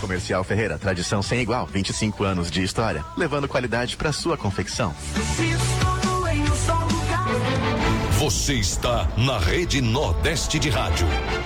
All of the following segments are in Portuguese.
Comercial Ferreira, tradição sem igual, 25 anos de história, levando qualidade para sua confecção. Você está na Rede Nordeste de Rádio.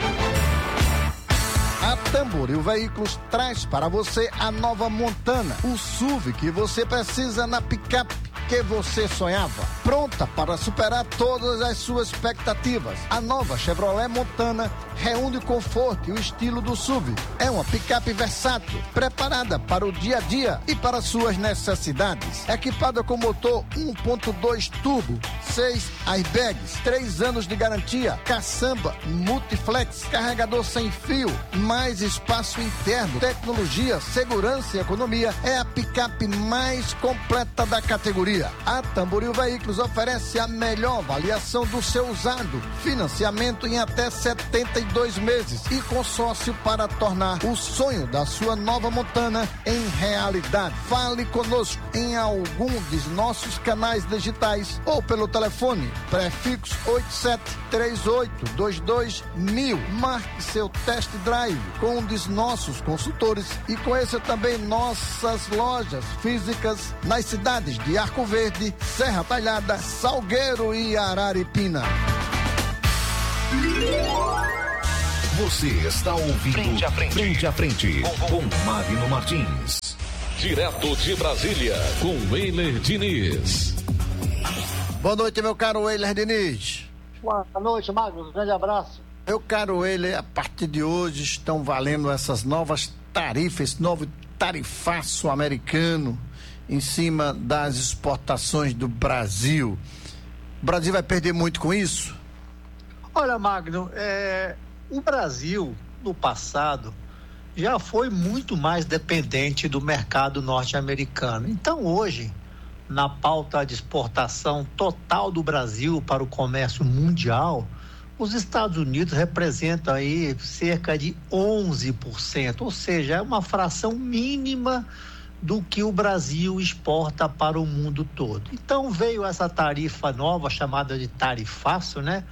A Tamboril Veículos traz para você a nova Montana, o SUV que você precisa na picape que você sonhava. Pronta para superar todas as suas expectativas. A nova Chevrolet Montana reúne o conforto e o estilo do SUV. É uma picape versátil, preparada para o dia a dia e para suas necessidades. Equipada com motor 1.2 turbo, 6 airbags, 3 anos de garantia, caçamba, multiflex, carregador sem fio, mais espaço interno, tecnologia, segurança e economia. É a picape mais completa da categoria. A Tamboril Veículos oferece a melhor avaliação do seu usado, financiamento em até 72 meses e consórcio para tornar o sonho da sua nova Montana em realidade. Fale conosco em algum dos nossos canais digitais ou pelo telefone prefixo 8738221000. Marque seu test drive com um dos nossos consultores e conheça também nossas lojas físicas nas cidades de Arco Verde, Serra Talhada, Salgueiro e Araripina. Você está ouvindo Frente a Frente com Magno Martins. Direto de Brasília, com Weiler Diniz. Boa noite, meu caro Weiler Diniz. Boa noite, Magno. Um grande abraço. Meu caro Weiler, a partir de hoje estão valendo essas novas tarifas, esse novo tarifaço americano em cima das exportações do Brasil. O Brasil vai perder muito com isso? Olha, Magno, o Brasil, no passado, já foi muito mais dependente do mercado norte-americano. Então, hoje, na pauta de exportação total do Brasil para o comércio mundial, os Estados Unidos representam aí cerca de 11%, ou seja, é uma fração mínima do que o Brasil exporta para o mundo todo. Então veio essa tarifa nova, chamada de tarifaço, né?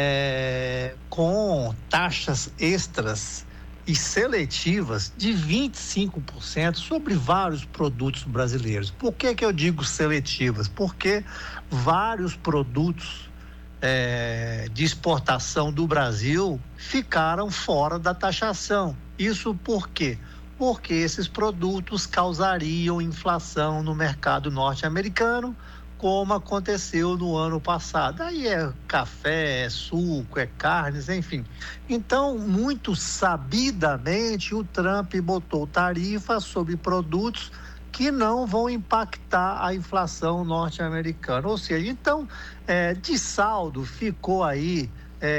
Com taxas extras e seletivas de 25% sobre vários produtos brasileiros. Por que eu digo seletivas? Porque vários produtos de exportação do Brasil ficaram fora da taxação. Isso por quê? Porque esses produtos causariam inflação no mercado norte-americano, como aconteceu no ano passado. Aí é café, é suco, é carnes, enfim. Então, muito sabidamente, o Trump botou tarifa sobre produtos que não vão impactar a inflação norte-americana. Ou seja, então, de saldo, ficou aí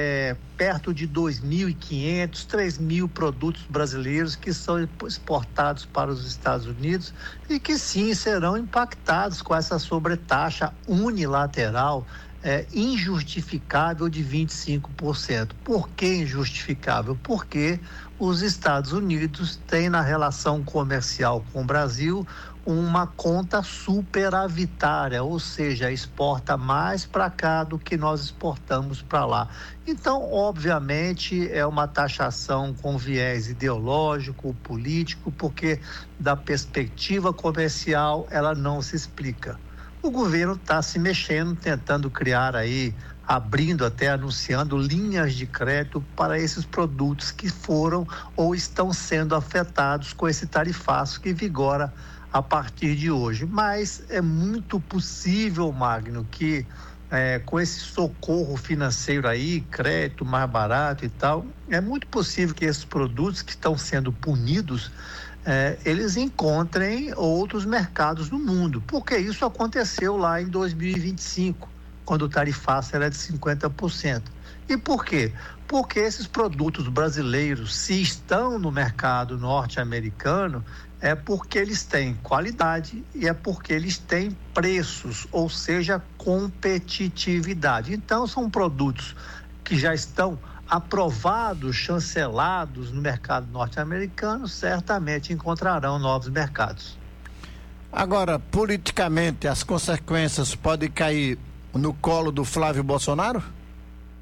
perto de 2.500, 3.000 produtos brasileiros que são exportados para os Estados Unidos e que sim serão impactados com essa sobretaxa unilateral injustificável de 25%. Por que injustificável? Porque os Estados Unidos têm na relação comercial com o Brasil uma conta superavitária, ou seja, exporta mais para cá do que nós exportamos para lá. Então, obviamente, é uma taxação com viés ideológico, político, porque da perspectiva comercial ela não se explica. O governo está se mexendo, tentando criar aí, abrindo até anunciando linhas de crédito para esses produtos que foram ou estão sendo afetados com esse tarifaço que vigora a partir de hoje. Mas é muito possível, Magno, que com esse socorro financeiro aí, crédito mais barato e tal, é muito possível que esses produtos que estão sendo punidos eles encontrem outros mercados no mundo, porque isso aconteceu lá em 2025, quando o tarifaço era de 50%. E por quê? Porque esses produtos brasileiros, se estão no mercado norte-americano, é porque eles têm qualidade e é porque eles têm preços, ou seja, competitividade. Então, são produtos que já estão aprovados, chancelados no mercado norte-americano, certamente encontrarão novos mercados. Agora, politicamente, as consequências podem cair no colo do Flávio Bolsonaro?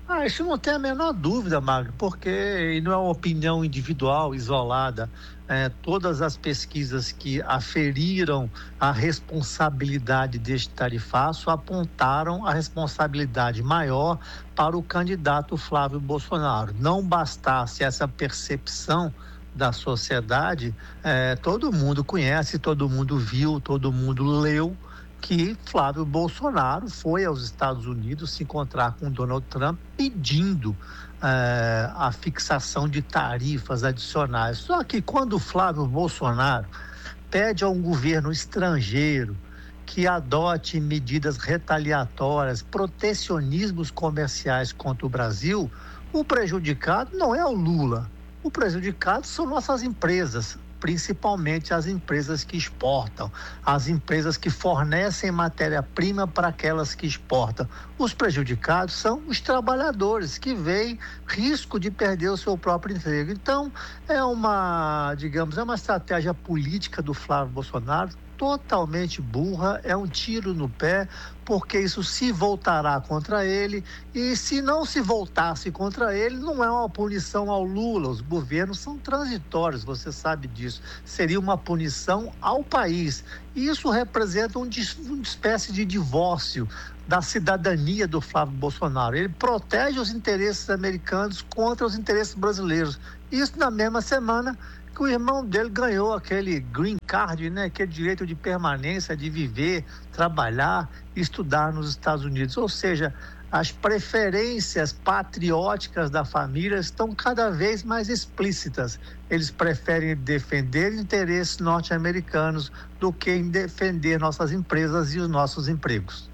Isso não tem a menor dúvida, Magno, porque não é uma opinião individual, isolada. Todas as pesquisas que aferiram a responsabilidade deste tarifaço apontaram a responsabilidade maior para o candidato Flávio Bolsonaro. Não bastasse essa percepção da sociedade, todo mundo conhece, todo mundo viu, todo mundo leu que Flávio Bolsonaro foi aos Estados Unidos se encontrar com Donald Trump pedindo a fixação de tarifas adicionais. Só que quando Flávio Bolsonaro pede a um governo estrangeiro que adote medidas retaliatórias, protecionismos comerciais contra o Brasil, o prejudicado não é o Lula, o prejudicado são nossas empresas, principalmente as empresas que exportam, as empresas que fornecem matéria-prima para aquelas que exportam. Os prejudicados são os trabalhadores que veem risco de perder o seu próprio emprego. Então, é uma estratégia política do Flávio Bolsonaro totalmente burra, é um tiro no pé, porque isso se voltará contra ele, e se não se voltasse contra ele, não é uma punição ao Lula, os governos são transitórios, você sabe disso, seria uma punição ao país, e isso representa uma espécie de divórcio da cidadania do Flávio Bolsonaro. Ele protege os interesses americanos contra os interesses brasileiros, isso na mesma semana que o irmão dele ganhou aquele green card, né? Aquele direito de permanência, de viver, trabalhar, estudar nos Estados Unidos. Ou seja, as preferências patrióticas da família estão cada vez mais explícitas. Eles preferem defender interesses norte-americanos do que em defender nossas empresas e os nossos empregos.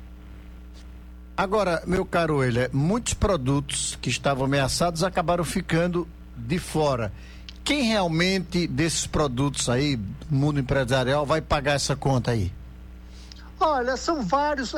Agora, meu caro Euler, muitos produtos que estavam ameaçados acabaram ficando de fora. Quem realmente desses produtos aí, do mundo empresarial, vai pagar essa conta aí? Olha, são vários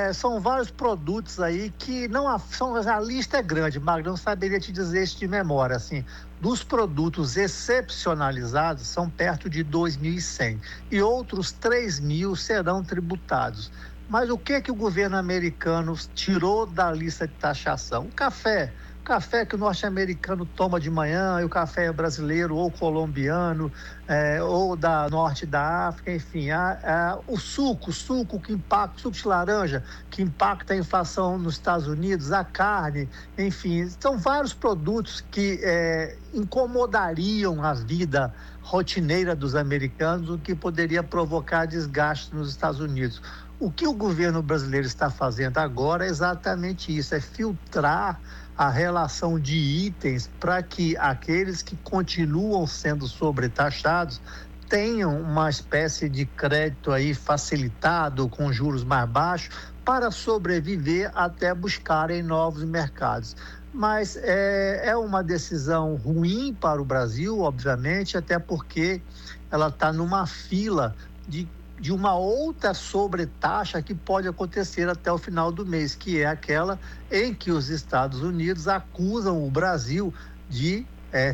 produtos aí que a lista é grande, Magno, não saberia te dizer isso de memória, assim, dos produtos excepcionalizados são perto de 2.100 e outros 3.000 serão tributados. Mas o que o governo americano tirou da lista de taxação? O café que o norte-americano toma de manhã, e o café brasileiro ou colombiano, ou da norte da África, enfim, o suco que impacta, o suco de laranja, que impacta a inflação nos Estados Unidos, a carne, enfim, são vários produtos que incomodariam a vida rotineira dos americanos, o que poderia provocar desgaste nos Estados Unidos. O que o governo brasileiro está fazendo agora é exatamente isso, é filtrar a relação de itens para que aqueles que continuam sendo sobretaxados tenham uma espécie de crédito aí facilitado, com juros mais baixos, para sobreviver até buscarem novos mercados. Mas é uma decisão ruim para o Brasil, obviamente, até porque ela está numa fila de uma outra sobretaxa que pode acontecer até o final do mês, que é aquela em que os Estados Unidos acusam o Brasil de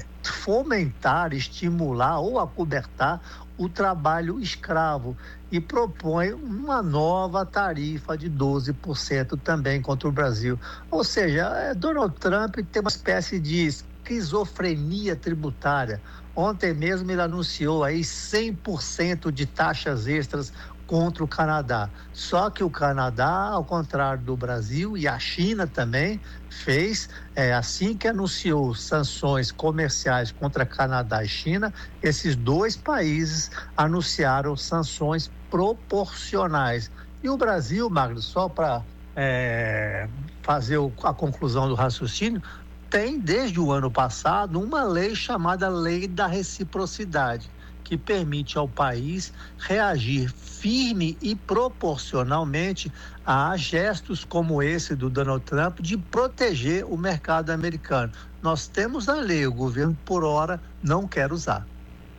fomentar, estimular ou acobertar o trabalho escravo e propõe uma nova tarifa de 12% também contra o Brasil. Ou seja, Donald Trump tem uma espécie de esquizofrenia tributária. Ontem mesmo ele anunciou aí 100% de taxas extras contra o Canadá. Só que o Canadá, ao contrário do Brasil, e a China também fez, assim que anunciou sanções comerciais contra Canadá e China, esses dois países anunciaram sanções proporcionais. E o Brasil, Magno, só para fazer a conclusão do raciocínio, tem desde o ano passado uma lei chamada Lei da Reciprocidade, que permite ao país reagir firme e proporcionalmente a gestos como esse do Donald Trump de proteger o mercado americano. Nós temos a lei, o governo por hora não quer usar.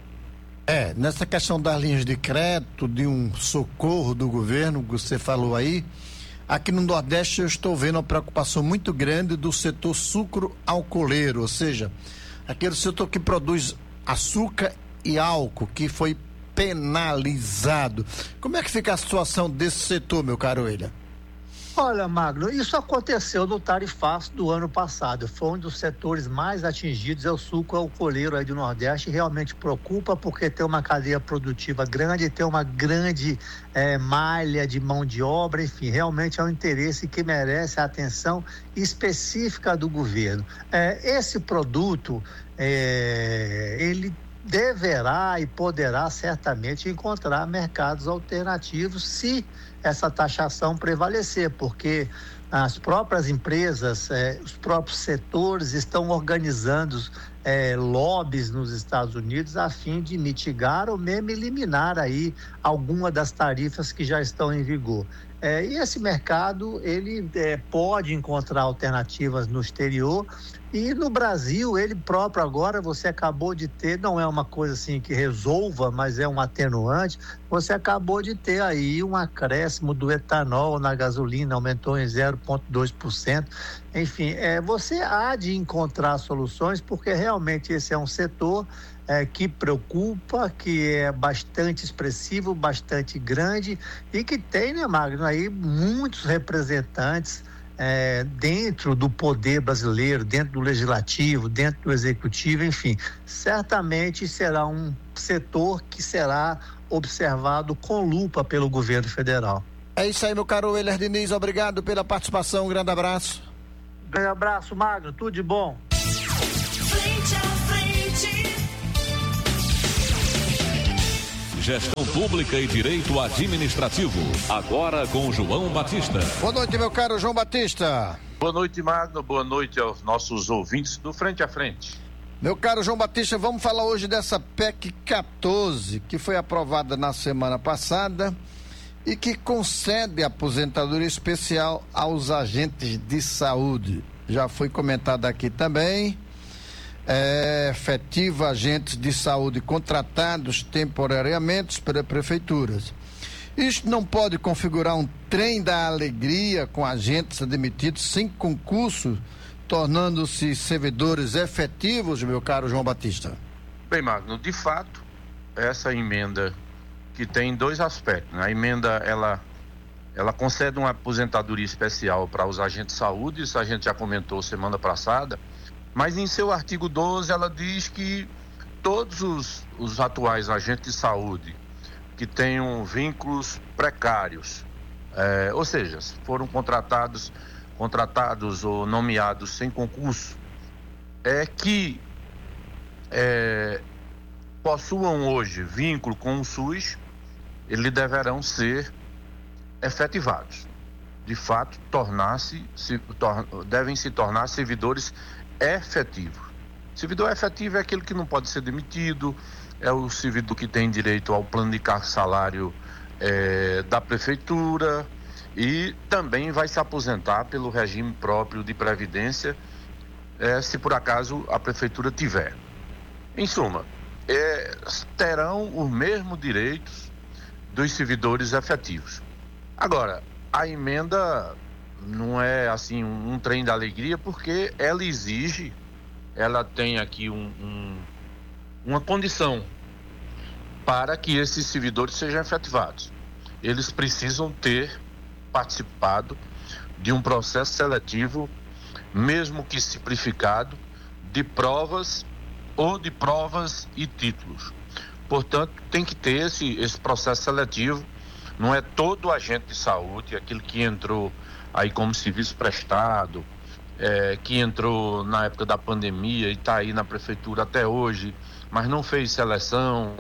Nessa questão das linhas de crédito, de um socorro do governo, que você falou aí, aqui no Nordeste eu estou vendo uma preocupação muito grande do setor sucro-alcooleiro, ou seja, aquele setor que produz açúcar e álcool, que foi penalizado. Como é que fica a situação desse setor, meu caro Euler? Olha, Magno, isso aconteceu no tarifaço do ano passado. Foi um dos setores mais atingidos, é o suco alcooleiro aí do Nordeste. Realmente preocupa porque tem uma cadeia produtiva grande, tem uma grande malha de mão de obra, enfim, realmente é um interesse que merece a atenção específica do governo. Esse produto, ele deverá e poderá certamente encontrar mercados alternativos se essa taxação prevalecer, porque as próprias empresas, os próprios setores estão organizando lobbies nos Estados Unidos a fim de mitigar ou mesmo eliminar aí alguma das tarifas que já estão em vigor. E esse mercado, ele pode encontrar alternativas no exterior e no Brasil, ele próprio agora, você acabou de ter, não é uma coisa assim que resolva, mas é um atenuante, você acabou de ter aí um acréscimo do etanol na gasolina, aumentou em 0,2%, enfim, você há de encontrar soluções, porque realmente esse é um setor que preocupa, que é bastante expressivo, bastante grande e que tem, né, Magno, aí muitos representantes dentro do poder brasileiro, dentro do legislativo, dentro do executivo, enfim, certamente será um setor que será observado com lupa pelo governo federal. É isso aí, meu caro Weiler Diniz, obrigado pela participação, um grande abraço. Grande abraço, Magno, tudo de bom. Frente a frente. Gestão Pública e Direito Administrativo. Agora com João Batista. Boa noite, meu caro João Batista. Boa noite, Magno. Boa noite aos nossos ouvintes do Frente a Frente. Meu caro João Batista, vamos falar hoje dessa PEC 14, que foi aprovada na semana passada e que concede aposentadoria especial aos agentes de saúde. Já foi comentado aqui também. Efetiva agentes de saúde contratados temporariamente pelas prefeituras. Isto não pode configurar um trem da alegria com agentes admitidos sem concurso, tornando-se servidores efetivos, meu caro João Batista? Bem, Magno, de fato, essa emenda que tem dois aspectos, né? A emenda, ela concede uma aposentadoria especial para os agentes de saúde, isso a gente já comentou semana passada, mas em seu artigo 12 ela diz que todos os atuais agentes de saúde que tenham vínculos precários, ou seja, foram contratados ou nomeados sem concurso, que possuam hoje vínculo com o SUS, eles deverão ser efetivados. De fato, devem se tornar servidores efetivo. Servidor efetivo é aquele que não pode ser demitido, é o servidor que tem direito ao plano de cargo salário da prefeitura e também vai se aposentar pelo regime próprio de previdência, se por acaso a prefeitura tiver. Em suma, terão os mesmos direitos dos servidores efetivos. Agora, a emenda não é assim um trem da alegria, porque ela tem aqui uma condição para que esses servidores sejam efetivados. Eles precisam ter participado de um processo seletivo, mesmo que simplificado, de provas e títulos. Portanto, tem que ter esse processo seletivo. Não é todo agente de saúde, aquele que entrou aí como serviço prestado, que entrou na época da pandemia e está aí na prefeitura até hoje, mas não fez seleção,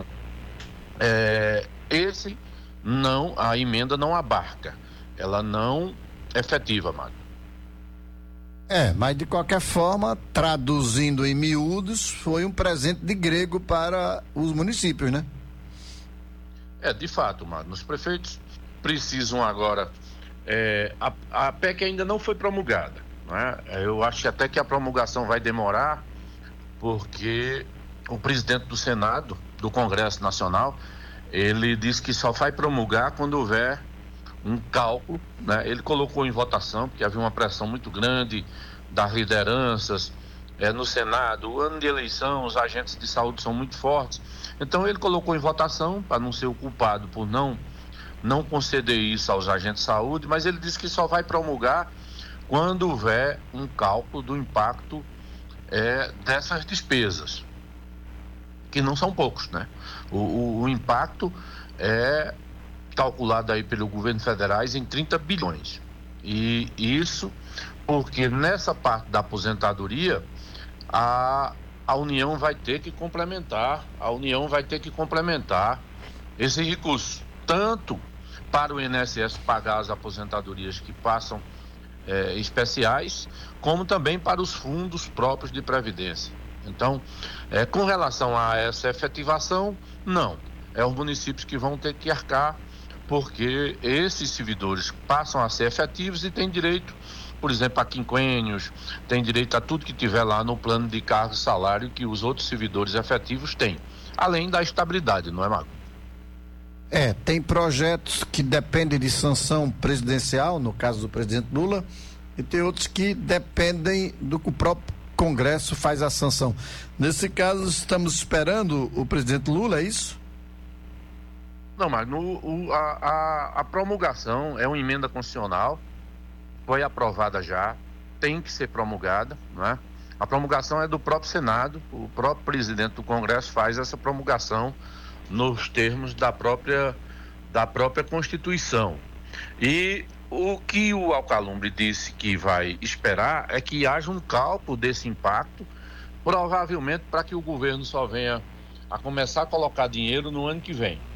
a emenda não abarca, ela não efetiva, Mário. Mas de qualquer forma, traduzindo em miúdos, foi um presente de grego para os municípios, né? De fato, Mário, os prefeitos precisam agora. A PEC ainda não foi promulgada, né? Eu acho até que a promulgação vai demorar, porque o presidente do Senado, do Congresso Nacional, ele disse que só vai promulgar quando houver um cálculo, né? Ele colocou em votação, porque havia uma pressão muito grande das lideranças no Senado. O ano de eleição, os agentes de saúde são muito fortes, então ele colocou em votação para não ser o culpado por não não conceder isso aos agentes de saúde, mas ele disse que só vai promulgar quando houver um cálculo do impacto dessas despesas, que não são poucos, né? O impacto é calculado aí pelo governo federal em 30 bilhões. E isso porque nessa parte da aposentadoria a União vai ter que complementar, esse recurso, tanto para o INSS pagar as aposentadorias que passam especiais, como também para os fundos próprios de previdência. Então, com relação a essa efetivação, não. É os municípios que vão ter que arcar, porque esses servidores passam a ser efetivos e têm direito, por exemplo, a quinquênios, têm direito a tudo que tiver lá no plano de cargo e salário que os outros servidores efetivos têm, além da estabilidade, não é, Mago? Tem projetos que dependem de sanção presidencial, no caso do presidente Lula, e tem outros que dependem do que o próprio Congresso faz a sanção. Nesse caso, estamos esperando o presidente Lula, é isso? Não, mas a promulgação é uma emenda constitucional, foi aprovada já, tem que ser promulgada, não é? A promulgação é do próprio Senado, o próprio presidente do Congresso faz essa promulgação nos termos da própria Constituição. E o que o Alcalumbre disse que vai esperar é que haja um cálculo desse impacto, provavelmente para que o governo só venha a começar a colocar dinheiro no ano que vem.